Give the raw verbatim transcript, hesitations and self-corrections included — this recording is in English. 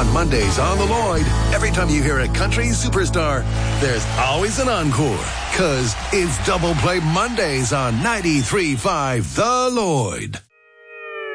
On Mondays on The Lloyd, every time you hear a country superstar, there's always an encore. Cause it's Double Play Mondays on ninety-three point five The Lloyd.